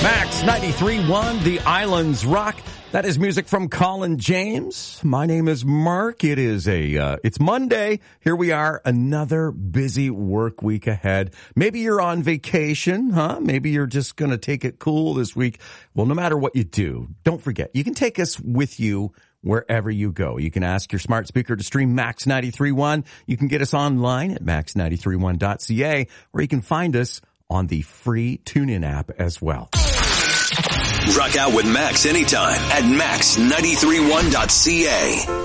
Max 93.1, The Islands Rock. That is music from Colin James. My name is Mark. It's Monday. Here we are, another busy work week ahead. Maybe you're on vacation, huh? Maybe you're just going to take it cool this week. Well, no matter what you do, don't forget, you can take us with you wherever you go. You can ask your smart speaker to stream Max 93.1. You can get us online at max931.ca, or you can find us on the free TuneIn app as well. Rock out with Max anytime at max931.ca.